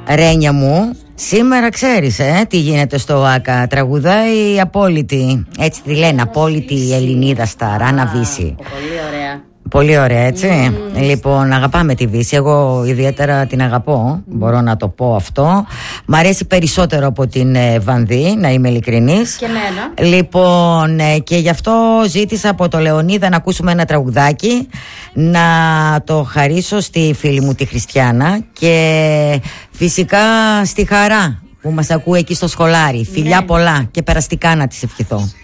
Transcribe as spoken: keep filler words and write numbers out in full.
Ρένια μου, σήμερα ξέρεις ε, τι γίνεται στο ΟΑΚΑ. Τραγουδάει η απόλυτη, έτσι τη λένε, απόλυτη Ελληνίδα στα Ράνα Βύση. Πολύ ωραία. Πολύ ωραία, έτσι. Mm. Λοιπόν, αγαπάμε τη Βύση. Εγώ ιδιαίτερα την αγαπώ. Mm. Μπορώ να το πω αυτό. Μ' αρέσει περισσότερο από την ε, Βανδύ, να είμαι ειλικρινής. Και εμένα. Λοιπόν, ε, και γι' αυτό ζήτησα από το Λεωνίδα να ακούσουμε ένα τραγουδάκι, να το χαρίσω στη φίλη μου τη Χριστιάνα και φυσικά στη Χαρά που μας ακούει εκεί στο σχολάρι. Φιλιά ναι. πολλά και περαστικά να της ευχηθώ.